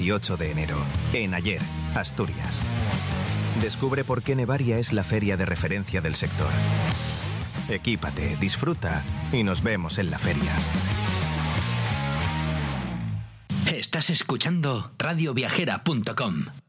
18 de enero, en Aller, Asturias. Descubre por qué Nevaria es la feria de referencia del sector. Equípate, disfruta y nos vemos en la feria. Estás escuchando radioviajera.com.